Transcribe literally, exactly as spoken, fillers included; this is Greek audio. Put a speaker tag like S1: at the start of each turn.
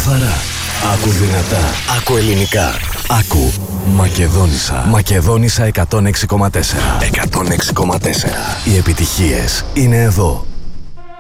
S1: καθαρά. Άκου δυνατά. Άκου ελληνικά. Άκου Μακεδόνισσα. Μακεδόνισσα εκατόν έξι κόμμα τέσσερα. εκατόν έξι κόμμα τέσσερα. Οι επιτυχίες είναι εδώ.